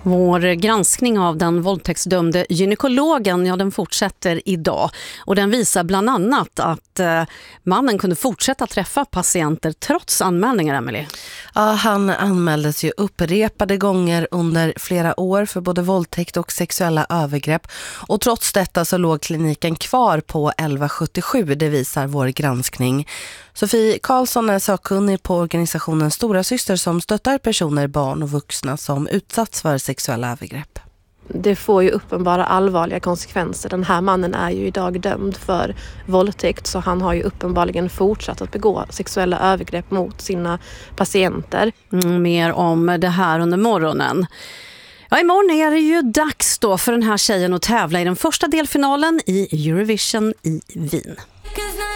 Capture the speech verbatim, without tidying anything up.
Vår granskning av den våldtäktsdömde gynekologen, ja, den fortsätter idag. Och den visar bland annat att eh, mannen kunde fortsätta träffa patienter trots anmälningar, Emily. Ja, han anmäldes ju upprepade gånger under flera år för både våldtäkt och sexuella övergrepp. Och trots detta så låg kliniken kvar på elva sjuttiosju, det visar vår granskning. Sofie Karlsson är sakkunnig på organisationen Stora Syster som stöttar personer, barn och vuxna som utsatts för sexuella övergrepp. Det får ju uppenbara allvarliga konsekvenser. Den här mannen är ju idag dömd för våldtäkt, så han har ju uppenbarligen fortsatt att begå sexuella övergrepp mot sina patienter. Mm, mer om det här under morgonen. Ja, imorgon är det ju dags då för den här tjejen att tävla i den första delfinalen i Eurovision i Wien.